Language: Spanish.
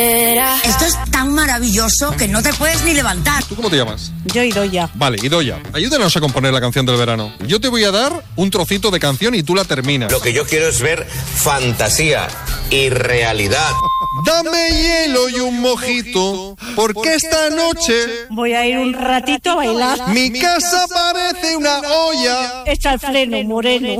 Esto es tan maravilloso que no te puedes ni levantar. ¿Tú cómo te llamas? Yo, Idoia. Vale, Idoia, ayúdanos a componer la canción del verano. Yo te voy a dar un trocito de canción y tú la terminas. Lo que yo quiero es ver fantasía y realidad. Dame hielo y un mojito, porque esta noche Voy a ir un ratito a bailar. mi casa parece una olla. Echa el freno, moreno.